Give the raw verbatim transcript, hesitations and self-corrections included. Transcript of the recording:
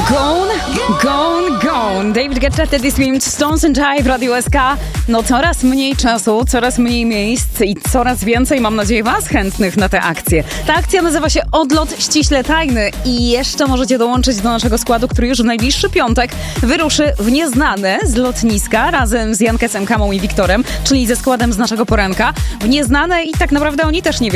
Gone, gone, gone. David Guetta, Teddy Swims, Stones and I w Radiu S K. No coraz mniej czasu, coraz mniej miejsc i coraz więcej, mam nadzieję, was chętnych na tę akcję. Ta akcja nazywa się Odlot ściśle tajny i jeszcze możecie dołączyć do naszego składu, który już w najbliższy piątek wyruszy w nieznane z lotniska razem z Jankesem, Kamą i Wiktorem, czyli ze składem z naszego poranka. W nieznane i tak naprawdę oni też nie wiedzą,